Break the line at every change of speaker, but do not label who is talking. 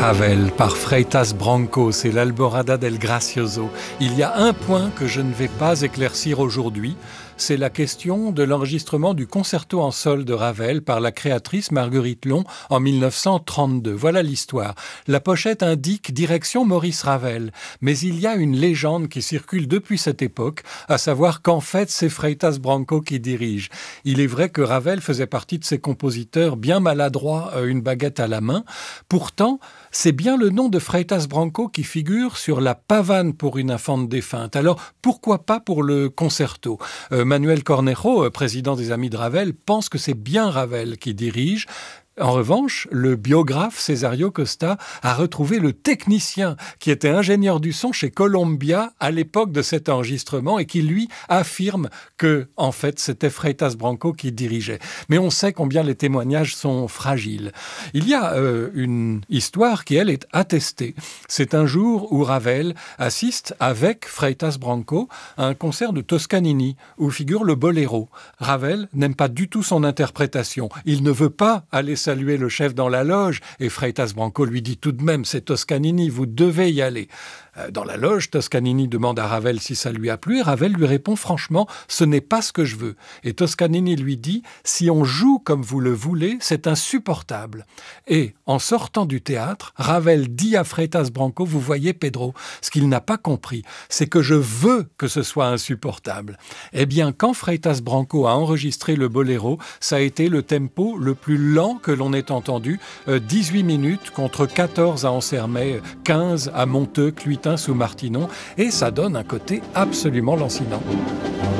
Ravel par Freitas Branco, c'est l'Alborada del Gracioso. Il y a un point que je ne vais pas éclaircir aujourd'hui, c'est la question de l'enregistrement du concerto en sol de Ravel par la créatrice Marguerite Long en 1932. Voilà l'histoire. La pochette indique direction Maurice Ravel, mais il y a une légende qui circule depuis cette époque, à savoir qu'en fait c'est Freitas Branco qui dirige. Il est vrai que Ravel faisait partie de ces compositeurs bien maladroits, une baguette à la main. Pourtant, c'est bien le nom de Freitas Branco qui figure sur la pavane pour une infante défunte. Alors, pourquoi pas pour le concerto ? Manuel Cornejo, président des Amis de Ravel, pense que c'est bien Ravel qui dirige. En revanche, le biographe Cesario Costa a retrouvé le technicien qui était ingénieur du son chez Columbia à l'époque de cet enregistrement et qui, lui, affirme que, en fait, c'était Freitas Branco qui dirigeait. Mais on sait combien les témoignages sont fragiles. Il y a une histoire qui, elle, est attestée. C'est un jour où Ravel assiste avec Freitas Branco à un concert de Toscanini où figure le boléro. Ravel n'aime pas du tout son interprétation. Il ne veut pas aller saluer le chef dans la loge et Freitas Branco lui dit tout de même, c'est Toscanini, vous devez y aller. Dans la loge, Toscanini demande à Ravel si ça lui a plu et Ravel lui répond franchement, ce n'est pas ce que je veux. Et Toscanini lui dit, si on joue comme vous le voulez, c'est insupportable. Et en sortant du théâtre, Ravel dit à Freitas Branco, vous voyez Pedro, ce qu'il n'a pas compris, c'est que je veux que ce soit insupportable. Eh bien, quand Freitas Branco a enregistré le boléro, ça a été le tempo le plus lent que l'on ait entendu, 18 minutes contre 14 à Ansermet, 15 à Monteux, Cluitin sous Martinon, et ça donne un côté absolument lancinant.